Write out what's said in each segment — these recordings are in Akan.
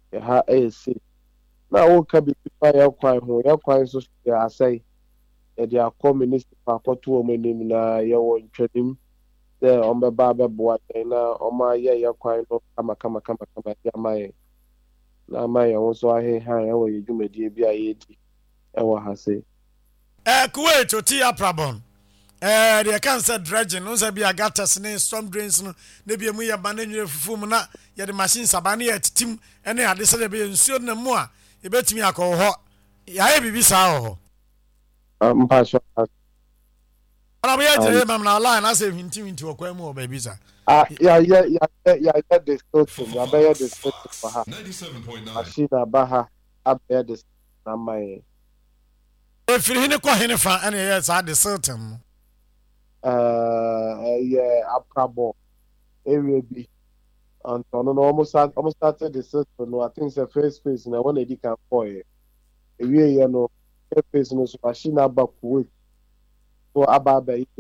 ha AC na wo ka bi pa ya kwan so ya asai e dia akọ minister akọto o menim na ye wo ntwadim de on be ba be boa na o ma ye kwan no kama ya mai na mai wo so ahe ha ya wo yedwumadi bi a ye di e wo ha sei Kuwait oti aprabon the can say dredging no say be agatas ne storm drains no na bi emu ye ba na nwere fufu mu na ye de machine sabane ye titim ene ade se de be nsuo na mu a e betimi akọ ho ya ye bibi sa ho mpa so ana be ye jere mam na line na say hinti okwa mu o ba bi sa ya the station ya be ya the station for her 97.9 ashina baha abya the na mai efiri hene ko hene fa ene ye sa de certain yeah aprabo area bi and no almost started the system no I think it's the first phase na one edi kan for here area you know first phase no so machine abakuwe so ababa yi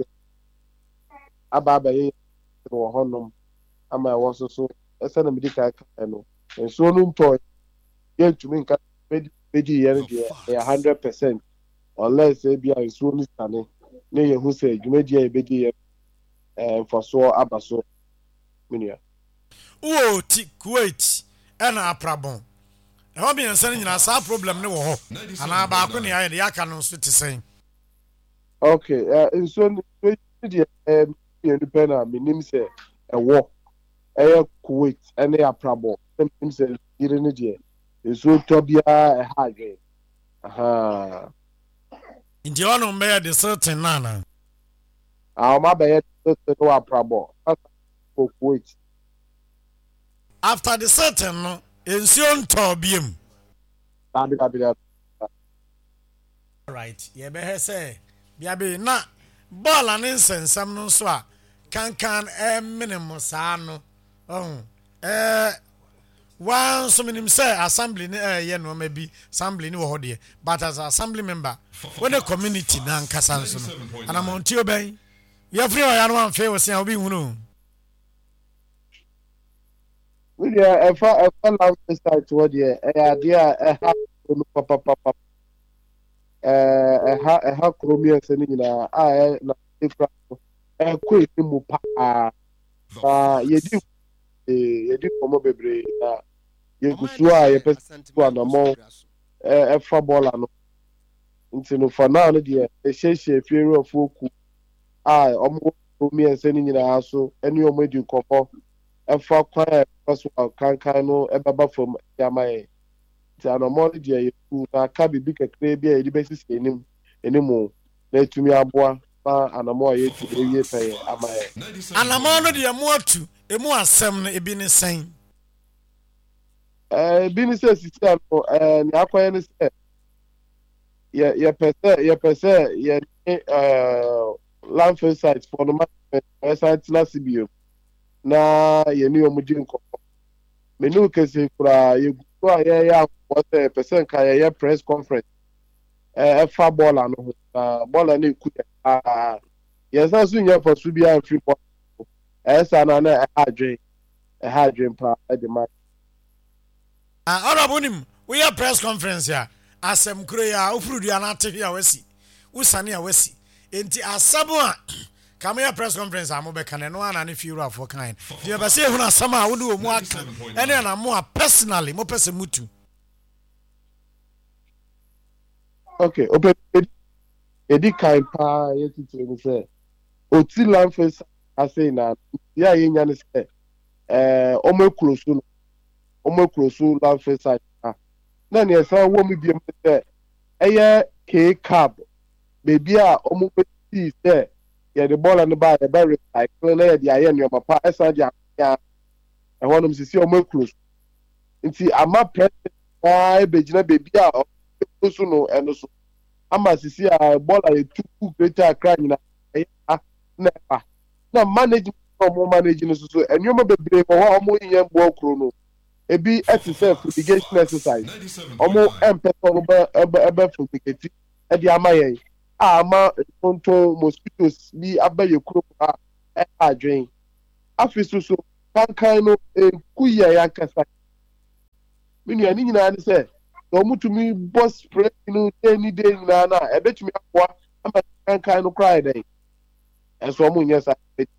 no honom ama wo so ese na medical kan no so no nto ye tumi nka meji ye no 100% unless e bia so ni stane ne ye hu say dwumadi e bedi ye for so abaso minia wo ti Kuwait ena aprabon e ho bi ense nyina sa problem ne wo ho ana ba ko ne aye de aka no so ti sen okay so the independent minim say e wo Kuwait ene aprabon minim say dire ne de so tobia e ha gwe aha ndi ono mbe de certain nana ma be ye no aprabon for Kuwait after the certain no ensio nto biem right ye be he say bia be na ball an nsensam no so a kankan minimum saa no one so minim say assembly ni ye no ma bi assembly ni wo ho de but as assembly member when the community na nkasa nso no ana monti oben ye free o ya no amfe wo se obi hunu we there if I love this side what there idea ha no papa ha kromia se ni na na different ko ni mu pa ye di komo bebre na ye gusu a ye pese ko na mo fa bola no nti no for now no there e hye fiere of oku omo kromia se ni na so eni omo di kopo efa kwa so kankan no ebaba from yamae ti anomo dia yeku na ka bibi kekre bia edi besisi enimu na etumi aboa na anomo ye tu ewie peye amae anomo no dia mu atu emu asem no ebi ne sen bi ni se sisi no ni akwaye ni se ye pese ye landfill site for the management site na CBO na ye ni omudi nkoko menu kese kura ye gugu a ye ya what percent ka ye press conference fa bola no bola na eku ye sa so nya for su bia free ball sa na adwen pa de ma honorable we have press conference ya asem kuro ya ofuru dua na ate ya wasi usane ya wasi enti asabo a Kamaya press conference I'm be kan no ana ne firu afo kan. Dia be say ehuna sama wo de omu aka. Ene na mo personally mo pese mutu. Okay, open edi kan pa yetitu ni say oti landfill ase na ya yenya ne say omo close landfill site na ne say wo mi biem say eye K cab baby a omo be say yeah, the ball and the bar, the berry, I clean the iron, your papa, as I jam. I want them to see your close. And see, I'm not present. I be baby out. No, and also, I must see a ball a too greater crime. Never. Now, managing more managing so, and you may be brave or how more young ball chrono. A be exercise fumigation exercise. Almost empathy fumigation at the Amaye. Ama tonto mosquitoes bi abaye kuro ha adwen afisu so kankan no kuya yankasa Mini ani nyina ne say no mutumi boss spray no any day na na e betumi akwa ama kan no cry dey enso mo nyesa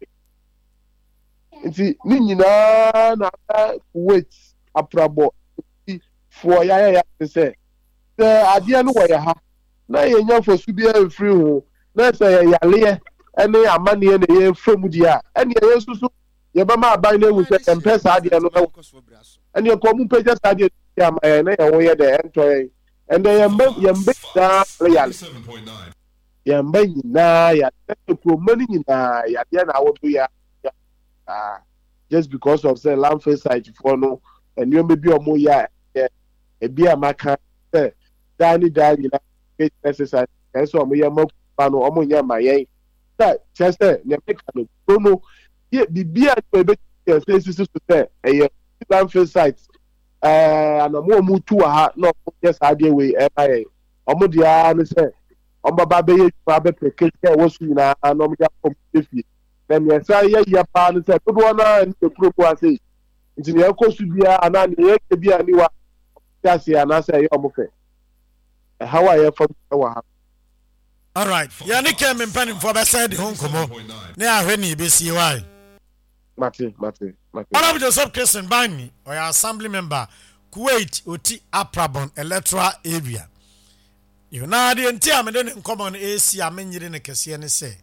nti ni nyina na wait aprabo for ya say ade no wo ya ha na ye nya for su bia free ho na say ya yale ene amane ne ye fam dia ene ye susu ye ba ma aban na wu say empesa ade no ene ko mu page ade ya ma na ye wo ye de entoy ende ye mbe da yale ye mbe nyina ya ko mani nyina ya dia na wo ya just because of say landfill site for no and you maybe omo ya e bia maka say dani na exercise so omo ya makupa no omo nya mayen that just ne make no ye bibia e be say sisi so say e landfill site and omo mu tu ha no yes ade we e buy omo dia no say omo ba be ye pa be package e wo su na no omo ya come if then yes ya pa no say to na ni pro ase nti ne ekosu bia ana ne ye bia ni wa kasi ana say omo fe how are you from wa. All right ya ne kem mpanim for be say the hon komo ne ahwe ni be si why mate Honorable Joseph Christian Bani or your assembly member Kuwait Oti Aprabon electoral area you na de ntia me de common AC amenyire ne kese ne say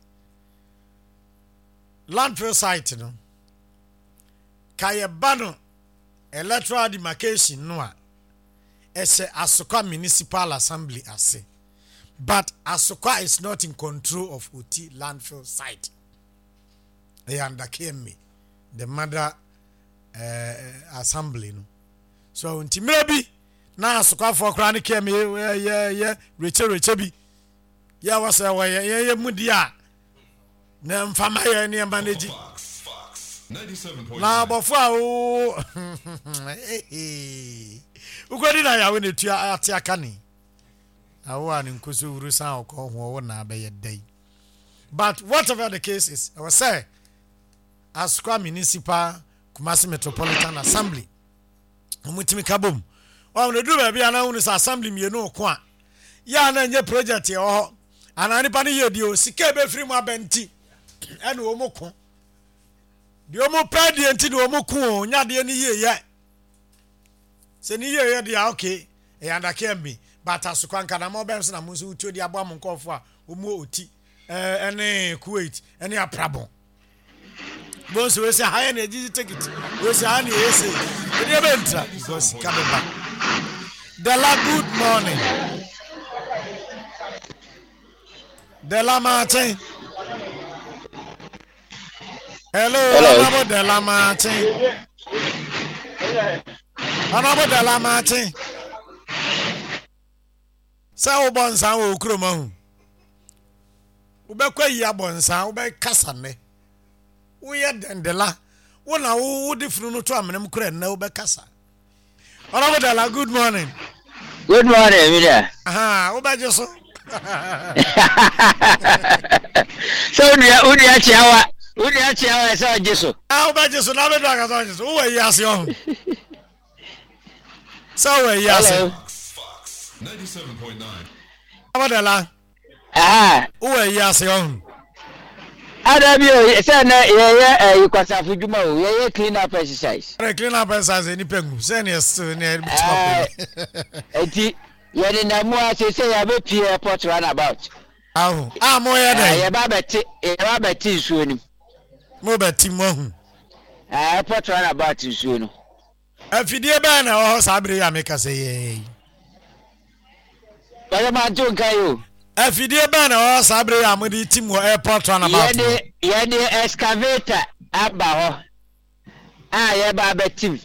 landfill site no kayebano electoral demarcation no a ese Asokwa municipal assembly ase but Asokwa is not in control of Oti landfill site they undercame me the mother assembly no so nti maybe na Asokwa for kra ne kem reche bi ya wasa wa ye mudia na mfama ye ne manage 97.9 na bofo awo ukodi na ya we ne tua ate aka ni awo an nkoso wuru san okọ ho na be ye dai but whatever the case is I was say Asokwa municipal Kumasi metropolitan assembly omutimi kabom o no do ba bia na unu sa assembly mienu oko a ya na nye project ye ho anani pa ne ye di o sika be free mu abenti ene wo moko di o mo pedi enti di o moko nya de ni ye ye se ni ye de okay e anda kembi but Asokwa nka na mo bem se na mo so utuo di abo am nkofo a o mu Oti ene Kuwait ene Aprabon bonso we say high na eji ticket we say ani ese e dey bentra because come back Dela good morning Dela Martin hello Dela Martin Honorable Dela Martin sa wo bonsa wo kroma hu wo be kwa yi abonsa wo be kasa ne we are Dela wona wo different no to amnem kura na wo be kasa Honorable Dela good morning Mira wo be je so so unia chiawa so jesu wo be je so na be do aka so jesu wo yi ase o so we yi ase 97.9 Honorable Dela wo yi ase o Adabio say na ye ikwasafu djuma o ye clean up exercise. Clean up exercise ni pengu. Say na still na enti ye ni na mu ase say ya be pie airport runabout. Aho. Mo ye dey. Ye ba beti nsuo ni. Mo beti mo hu. Airport runabout nsuo no. Afidie ba na ho sabre ya meka say ye. Ba ma jo nkai o. Afidie ba na ho sabre ya mo di team wo airport runabout. Ye de excavator aba ho. Ye ba betim.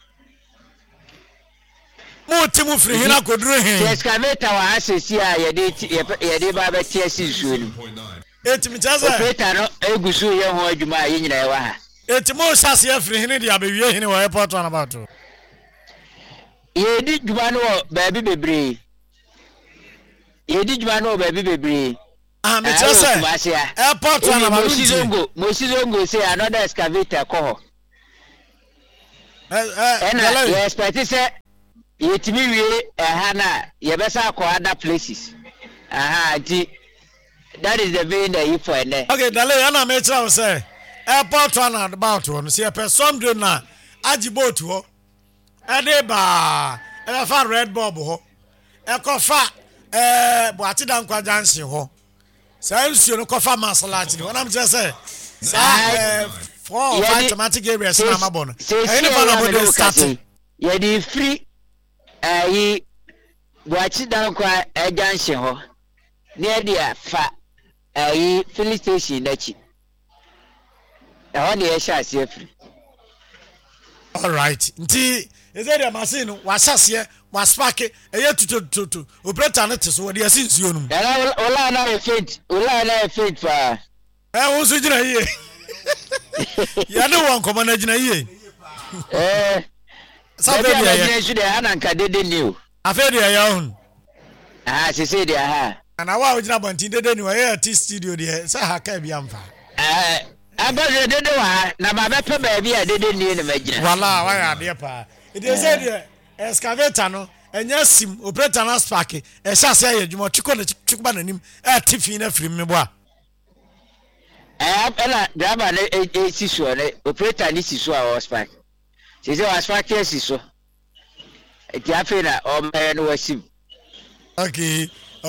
Mo timu free hina koduru hin. Excavator wa asesi a ye de ba beti asisuo ni. Etimi chaza. Operator no egusu ye ho adwuma ye nyina ye wa ha. Etimo sase ya free hin de abewie hin wo airport runabout. Ye di dwuma no ba bi bebre. Ye di dwuma no ba bi bebre. Me say airport runabout. Mosizongo say another excavator ko ho. You expect say yetimi wie ha na yebesa akọ other places that is the vein that you for ene. Okay, dale ana me try say airport one about one see a person do na ajiboat ho e dey ba e fa red bulb ho e ko fa boati dan kwa junction ho say nsuo no ko fa masalati no na me say say 4 or 5 automatic areas na mabo no any one about the start ye di free yi boati dan kwa junction ho near dia fa filling station nachi the share free. All right. Nti is there a machine was here was spark to operator net so what you see you no. Ola na faint fa. Wo so gina here. Ya no won come na gina here. Sabe ya should ana nka dede new. Afa dia ya hun. Se say dia ha. Ana wa ogina bontin dede ni wa ya T studio there say ha ka bia mfa. Abade dede wa na ba be pe ba bia dede ni na magina. Wala wa ya de pa. It is say the excavator no enya sim operator na spark e sha say ya dwuma chiko na chikuba nanim tifi na firi me bo a. Ela driver na siso na operator ni siso a spark. Se say was spark siso. Eti afi na o me no wasim. Okay.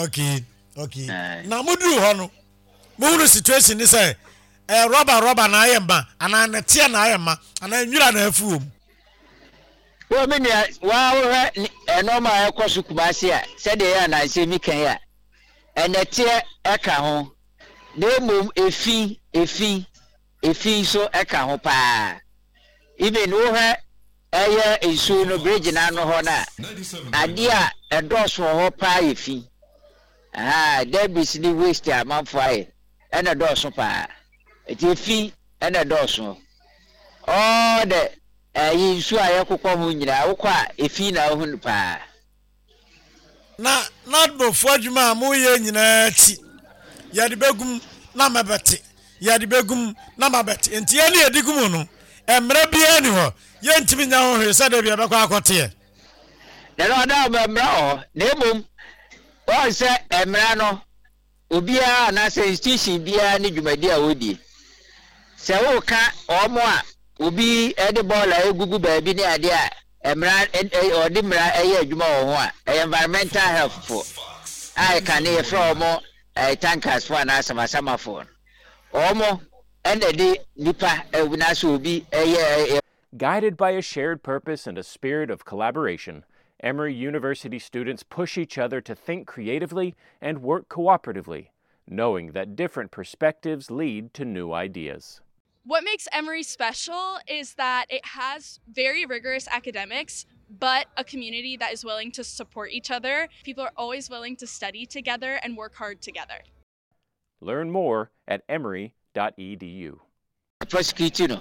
Na mudu ho no. Mo situation ni say rubber na ayemba ana na tie na ayemma ana nwura na afuom. Wo me nia wa wo normal ekosu kubase a se de ya na se mi kan ya. Ene tie eka ho. Na emom efi so eka ho pa. Even wo he eye isu no bridge na no ho na. Ade a edoso ho pa efi. Debis ni waste amanfo aye. Ene doso pa. Efi ene doso. All the isu ayekokọ ho nyina wo kwa efi na ho pa. Na bofo adwuma amoye nyina ti. Ya de begum na mabete. Ya de begum na mabete. Enti ya ni edigum no. Emre bia ni ho. Ye ntimi nya ho hwe se de bia bekọ akote. Na no da emra ho. Na emom o se emra no obia na se institution bia ni dwumadi a wodi. Se wo ka omo a obi ede ball egugu baabi ni ade a emra odi mra eye adwuma wo ho a environmental health for I can hear from tankers for na sama for omo ende di nipa na so obi eye. Guided by a shared purpose and a spirit of collaboration, Emory University students push each other to think creatively and work cooperatively, knowing that different perspectives lead to new ideas. What makes Emory special is that it has very rigorous academics, but a community that is willing to support each other. People are always willing to study together and work hard together. Learn more at emory.edu. Prosecutor,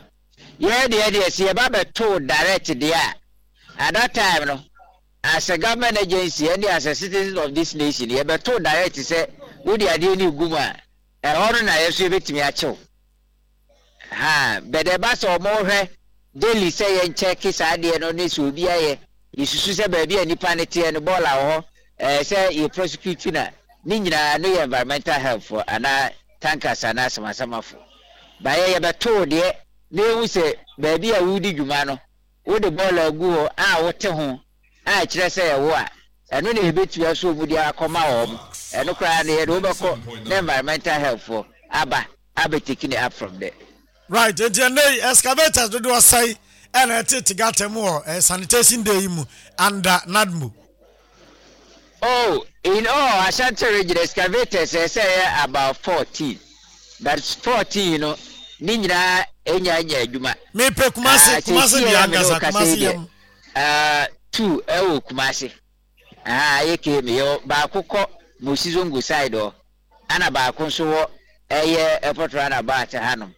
see about told direct there. At that time, no, as a government agency and as a citizen of this nation, you have told direct to say, would you do new guma? And all I have to me at you. But the bus or more daily say and check his idea on this will be a isusu baby and panity and ball or say you prosecute ninja no environmental health for and tankers and asama for. By a told ye, they will say baby a woody humano, would the ball or go what home. I just say a war. And when you bet you are so would you come home and no cry the environmental health for Abba taking it up from there. Right, and excavators do say and I take got more sanitation day and Nadmu. Oh, in all, Ashanti region excavators say about 14. That's 14, you know. Ninja enya juma. Me pe kumasi biangasa kumasi 2 kumasi. Yeke me yo ba kokko Musizungu side o. Ana ba konso wo airport runabout hanom.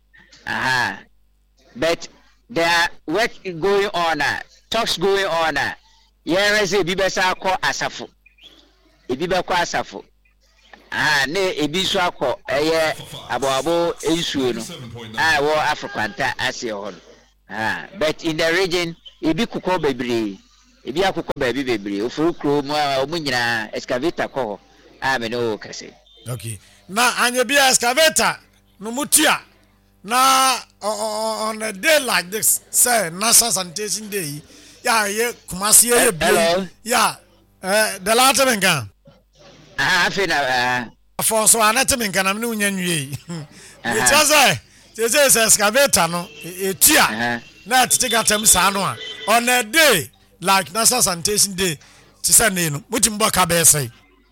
But there are work going on, talks going on. Here is a bibesa ko asafo. Ibibeko asafo. Ne ebiswa ko abo ensuo no. Wo Africanta ase ho. But in the region, ebi kuko bebre. ebi akokɔ baabi bebree ofuru kuro mu a ɔmo nyinaa excavator kɔ hɔ a me no kɛse. Okay, na anya bi excavator no mutia na on a day like this say National Sanitation Day ye Kumasi ye bi ya the last menga Afi na for so anete menga na me unya nwie it just say excavator no etia na titigatem sa no a on a day like National Sanitation Day ti say ne no mutimbo ka be say.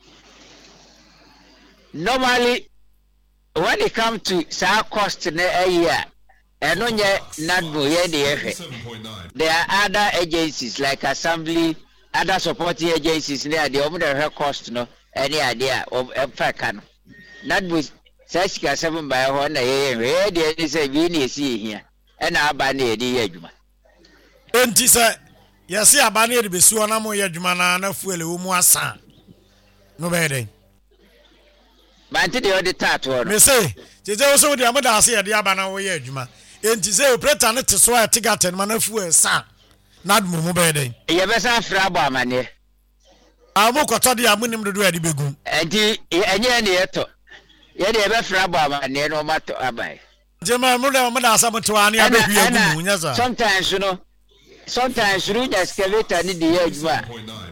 Normally when it comes to sa cost na a year eno nye NADMO ye de there are other agencies like assembly, other supporting agencies near the omo cost no any idea of empaka no NADMO says 7 by 1 na ye de say we na esi here and aba na ye de adwuma enti say yesi aba na ye de besu na mo ye adwuma na fuele wo mu asa no be dey Banti de odi tato. Me say, jeje wo so de amoda ase ye de aba na wo ye adwuma. Enti say operator ne te so a tigaten ma na fu esa. NADMO mu be den. Ye be sa fra abo amane. Amo koto de amunim dodo ade begum. Enti enye ne yeto. Ye de be fra abo amane no mato abai. Jema mu de amoda asa moto ani abehu agum nya za. Sometimes you just excavator ni de adwuma.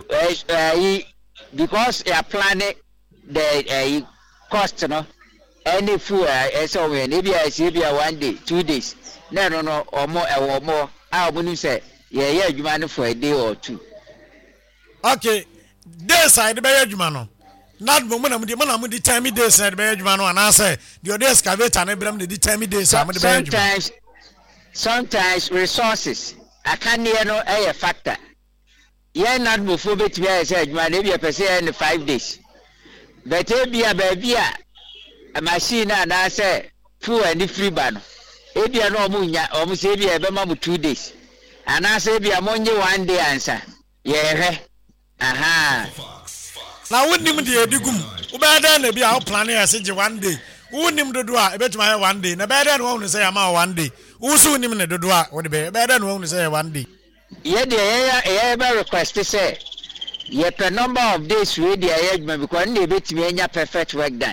Because you are planning the cost no any food so we maybe I see be 1 day 2 days no or more I wouldn't say yeah you man for a day or two. Okay, day side be adwuma no NADMO na mo di time day side be adwuma no ana say the other excavator na bram di time day side mo di be adwuma. Sometimes resources I can hear no a factor yeah NADMO for betimi I say adwuma na be person in 5 days. But ebia baby a machine na say full and free ban. Ebia no omu say ebia be ma 2 days. And I say ebia monye 1 day answer. Yeah. Aha. Na wonim de edigum. Wo be da na bia wo plan ya say 1 day. Wonim dodo a ebetuma ya 1 day. Na be da no wo say ya ma 1 day. Wo so wonim ne dodo a wo de be da no wo say 1 day. Yeah dey be request say ye per number of days we dey arrangement because they betimi anya perfect work done.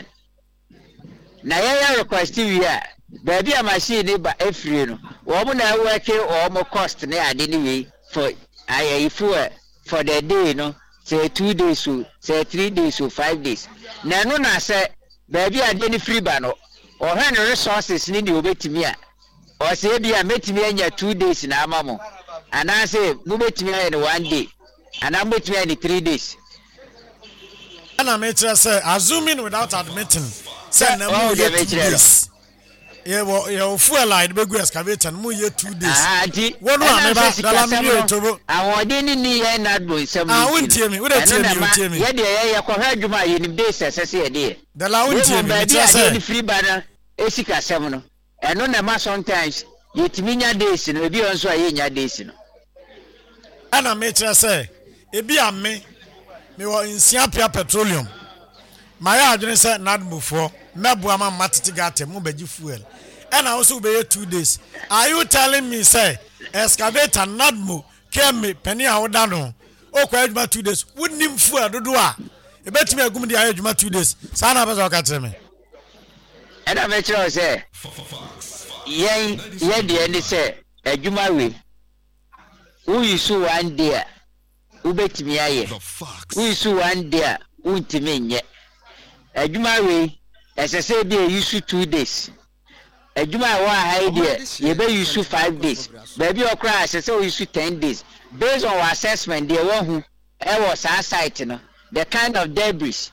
Na ye request we a baby a machine ba efiri no wo mo na work or mo cost na ade ni we for for the day no say 2 days so say 3 days so 5 days na no na say baby ade ni free ba no or hand resources ni dey obetimi a or say bia metimi anya 2 days na amamo and I say mo betimi anya 1 day and I'm between the 3 days. And I made say assuming without admitting say na mo ye 2 days. Yeah, fuel light be go excavator mo ye 2 days. Wonu ameba dala mi etobo. Awode ni ye NADMO nsem. Wontie me, wo dey tie me. Ye de ye kwa adwuma ye nim days sese ye de. Dala wontie me, me say the free banner esika sem no. Eno na ma sometimes ye timinya days no ebi onso aye nya days no. And I made say ebi ame me wo Nsiapia Petroleum my adwene say NADMO for meboa ma matitigatem mo bagi fuel and also be 2 days. Are you telling me say excavator NADMO came me penny awoda no o kwa adwuma 2 days wonnim fuel dodo a e betimi agum di adwuma 2 days sa na bezo ka tell me and I make sure say ye de any say adwuma we who you so 1 day ubetimi aye we so 1 day untimi nye adwuma we esese be use 2 days adwuma wa ha dey ye be use 5 days baby okra esese use 10 days based on our assessment dey won hu e was our site no the kind of debris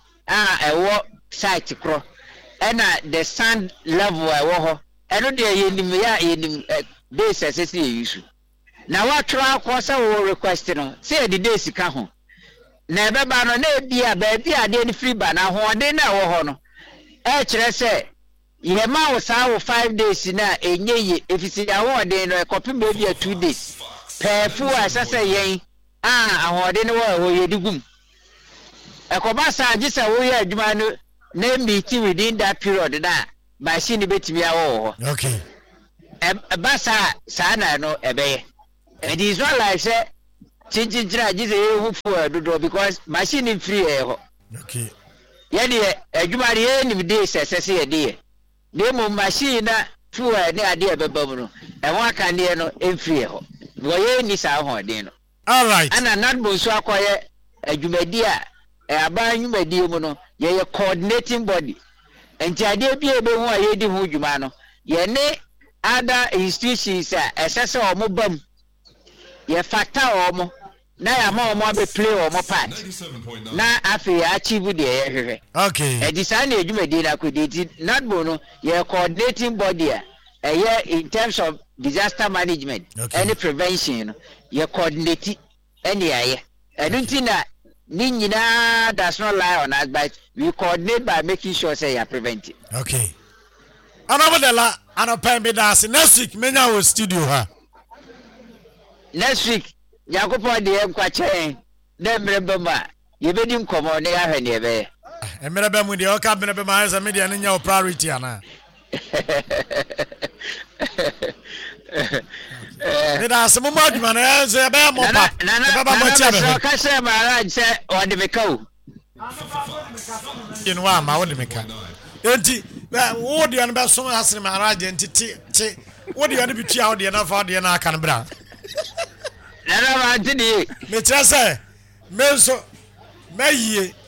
site kro and the sand level e wo ho eno dey yenim days esese use. Na what try kwasa wo request no say the day sika ho na beba no na bia baby ade ni free ba na ho de na wo ho no e kire say ye ma wo sa wo 5 days na enye ye efisi ya ho de no e copy baby 2 days pefu asase yen ahode ne wo ye digum e ko ba sa agi say wo ye adwuma no na meet within that period na machine betimi awo. Okay. Basa sa na no ebe. It is not like say chinchira jise who for do because machine free Okay. Yadi adwuma de ni de sesese ye de. Demo machine na fuel ne ade ebebam no. E ho aka ne no free ho. Wo ye ni sa ho de no. All right. Ana not bo so akoye adwumadi a aba nwumadi mu no ye coordinating body. Enti ade bi ebe ho a ye di ho dwuma no. Ye ne other institutions a esese o mo bam. Ye factor o mo na ya ma o mo be play o mo part. Na afi achieve de ye hwehwe. Okay. E design adwumadi na koditi not bo no ye coordinating body a in terms of disaster management and prevention you coordinate any area and until na does not lie on us but we coordinate by making sure say you prevent it. Okay. Anabadela anopen das next week menya wo studio ha. Next week Yakopo de kwache dem rebema ye bedi nkomo ne ahwe ne be. Emerebe mu de o ka benebe ma za media ne nya priority ana. That's some more man. There's a bear more. So Kasa Maharaj said, "Or the Mikau." In one, my own Mika. Enti, what do you understand? So has Maharaj entity. What do you want to be out the enough for the Anakan Brown? Nana, I did it. Me say, me so, me ye.